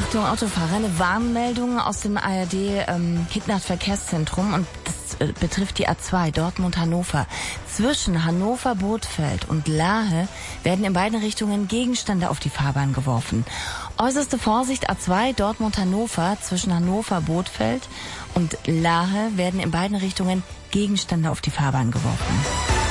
Achtung, Autofahrer, eine Warnmeldung aus dem ARD Hitnacht-Verkehrszentrum und das betrifft die A2 Dortmund-Hannover. Zwischen Hannover-Bothfeld und Lahe werden in beiden Richtungen Gegenstände auf die Fahrbahn geworfen. Äußerste Vorsicht, A2 Dortmund-Hannover, zwischen Hannover-Bothfeld und Lahe werden in beiden Richtungen Gegenstände auf die Fahrbahn geworfen.